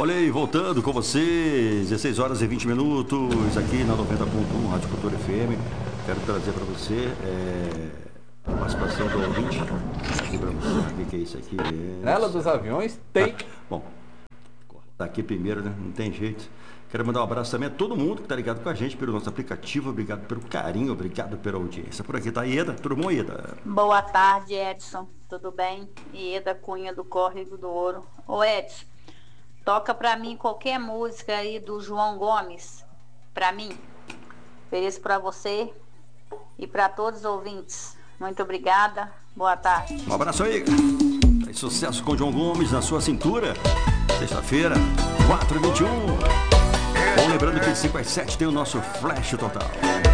Olha aí, voltando com você, 16 horas e 20 minutos, aqui na 90.1, Rádio Cultura FM. Quero trazer para você a participação do ouvinte. Aqui para você, o que é isso aqui? Nela dos aviões tem. Bom, tá aqui primeiro, né? Não tem jeito. Quero mandar um abraço também a todo mundo que está ligado com a gente pelo nosso aplicativo. Obrigado pelo carinho, obrigado pela audiência. Por aqui tá a Ieda. Tudo bom, Ieda? Boa tarde, Edson. Tudo bem? Ieda Cunha do Córrego do Ouro. Ô, Edson, toca pra mim qualquer música aí do João Gomes. Pra mim. Ofereço pra você e pra todos os ouvintes. Muito obrigada. Boa tarde. Um abraço aí. Faz sucesso com João Gomes na sua cintura. Sexta-feira, 4h21. Bom, lembrando que de 5 às 7 tem o nosso Flash Total.